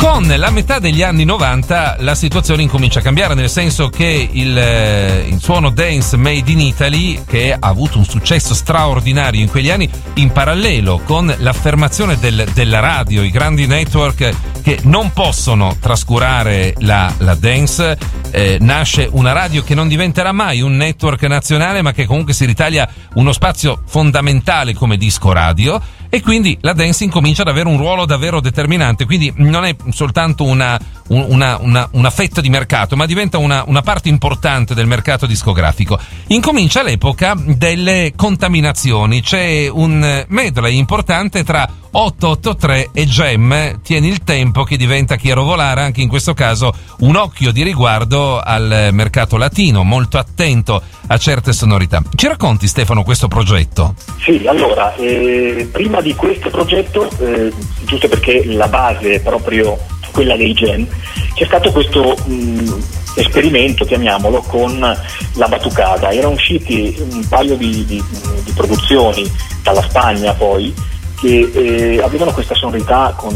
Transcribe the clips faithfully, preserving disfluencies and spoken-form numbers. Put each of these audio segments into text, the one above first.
Con la metà degli anni novanta la situazione incomincia a cambiare, nel senso che il, il suono dance made in Italy, che ha avuto un successo straordinario in quegli anni, in parallelo con l'affermazione del, della radio, i grandi network che non possono trascurare la, la dance, eh, nasce una radio che non diventerà mai un network nazionale, ma che comunque si ritaglia uno spazio fondamentale come disco radio. E quindi la dance incomincia ad avere un ruolo davvero determinante, quindi non è soltanto una, una, una, una fetta di mercato, ma diventa una, una parte importante del mercato discografico. Incomincia l'epoca delle contaminazioni, c'è un medley importante tra otto otto tre e Gem, Tieni il tempo, che diventa Quiero volar, anche in questo caso un occhio di riguardo al mercato latino, molto attento a certe sonorità. Ci racconti, Stefano, questo progetto? Sì, allora, eh, prima di questo progetto, eh, giusto perché la base è proprio quella dei Gem, c'è stato questo mh, esperimento, chiamiamolo, con la Batucada. Erano usciti un paio di, di, di produzioni dalla Spagna poi, che eh, avevano questa sonorità con,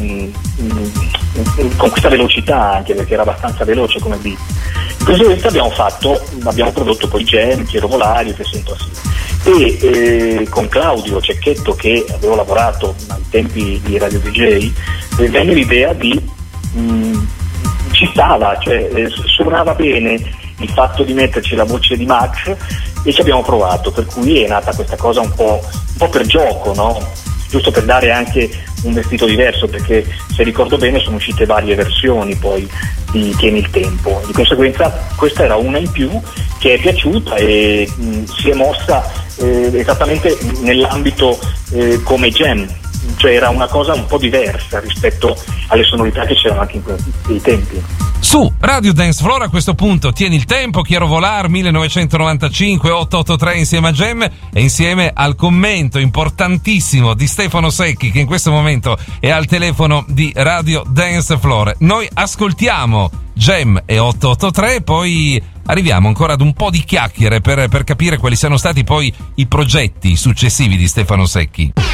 mh, con questa velocità, anche perché era abbastanza veloce come beat. In conseguenza abbiamo fatto, abbiamo prodotto poi Gem, Quiero volar, Io te sento así. E eh, con Claudio Cecchetto, che avevo lavorato ai tempi di Radio D J, eh, venne l'idea di mh, ci stava, cioè eh, suonava bene il fatto di metterci la voce di Max, e ci abbiamo provato, per cui è nata questa cosa un po', un po' per gioco, no? Giusto per dare anche un vestito diverso, perché se ricordo bene sono uscite varie versioni poi di Tieni il tempo, di conseguenza questa era una in più che è piaciuta e mh, si è mossa eh, esattamente nell'ambito eh, come Gem, cioè era una cosa un po' diversa rispetto alle sonorità che c'erano anche in quei tempi. Su Radio Dance Floor a questo punto Tieni il tempo, Quiero volar, millenovecentonovantacinque, otto otto tre insieme a Gem e insieme al commento importantissimo di Stefano Secchi, che in questo momento è al telefono di Radio Dance Floor. Noi ascoltiamo Gem e otto otto tre, poi arriviamo ancora ad un po' di chiacchiere per, per capire quali siano stati poi i progetti successivi di Stefano Secchi.